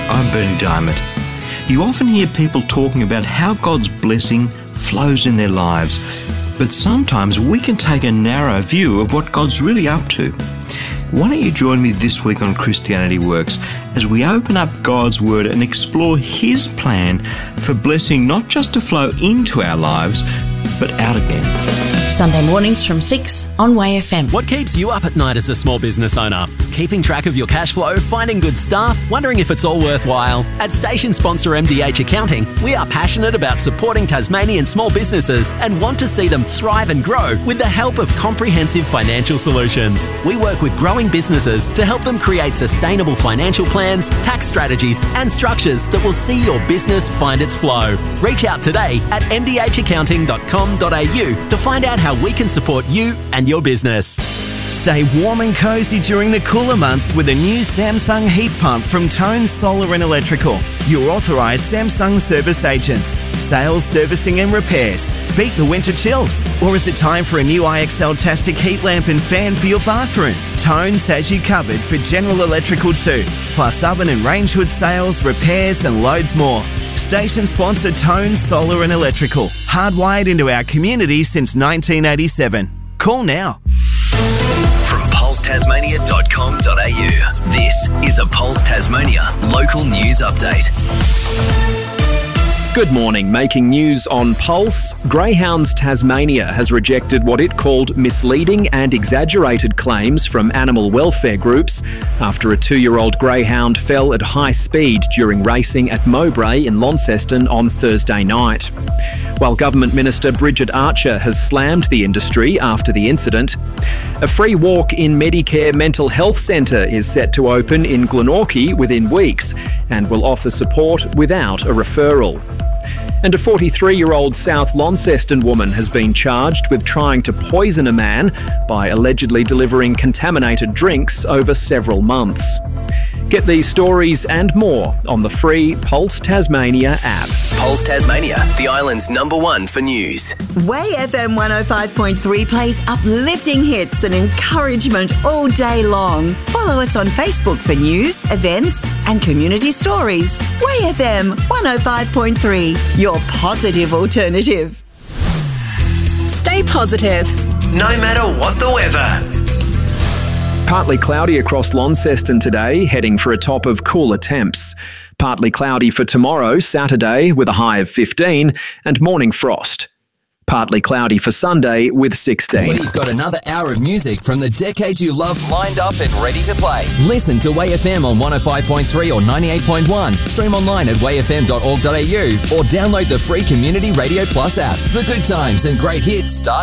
I'm Bernie Diamond. You often hear people talking about how God's blessing flows in their lives, but sometimes we can take a narrow view of what God's really up to. Why don't you join me this week on Christianity Works as we open up God's Word and explore His plan for blessing not just to flow into our lives, but out again. Sunday mornings from 6 on Way FM. What keeps you up at night as a small business owner? Keeping track of your cash flow, finding good staff, wondering if it's all worthwhile? At station sponsor MDH Accounting, we are passionate about supporting Tasmanian small businesses and want to see them thrive and grow with the help of comprehensive financial solutions. We work with growing businesses to help them create sustainable financial plans, tax strategies and structures that will see your business find its flow. Reach out today at mdhaccounting.com.au to find out how we can support you and your business. Stay warm and cozy during the cooler months with a new Samsung heat pump from Tone Solar and Electrical. Your authorised Samsung service agents. Sales, servicing and repairs. Beat the winter chills. Or is it time for a new IXL-tastic heat lamp and fan for your bathroom? Tone's has you covered for general electrical too. Plus oven and range hood sales, repairs and loads more. Station sponsor Tone Solar and Electrical. Hardwired into our community since 1987. Call now. From pulsetasmania.com.au, this is a Pulse Tasmania local news update. Good morning. Making news on Pulse, Greyhounds Tasmania has rejected what it called misleading and exaggerated claims from animal welfare groups after a 2-year-old greyhound fell at high speed during racing at Mowbray in Launceston on Thursday night. While Government Minister Bridget Archer has slammed the industry after the incident, a free walk in Medicare Mental Health Centre is set to open in Glenorchy within weeks and will offer support without a referral. And a 43-year-old South Launceston woman has been charged with trying to poison a man by allegedly delivering contaminated drinks over several months. Get these stories and more on the free Pulse Tasmania app. Pulse Tasmania, the island's #1 for news. Way FM 105.3 plays uplifting hits and encouragement all day long. Follow us on Facebook for news, events and community stories. Way FM 105.3, your positive alternative. Stay positive, no matter what the weather. Partly cloudy across Launceston today, heading for a top of cooler temps. Partly cloudy for tomorrow, Saturday, with a high of 15, and morning frost. Partly cloudy for Sunday with 16. We've got another hour of music from the decades you love lined up and ready to play. Listen to Way FM on 105.3 or 98.1. Stream online at wayfm.org.au or download the free Community Radio Plus app. The good times and great hits start